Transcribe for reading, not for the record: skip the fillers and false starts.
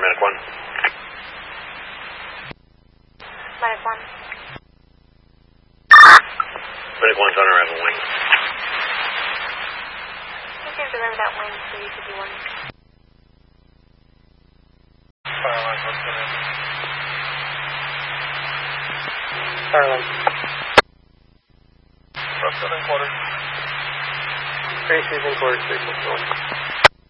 Medic 1. Medic 1. Medic 1's on arrival wing. You can deliver that wing to UTD 1. Fire line, what's going on? Fire line. Rough 7 quarters. Tracy's in quarters, 361.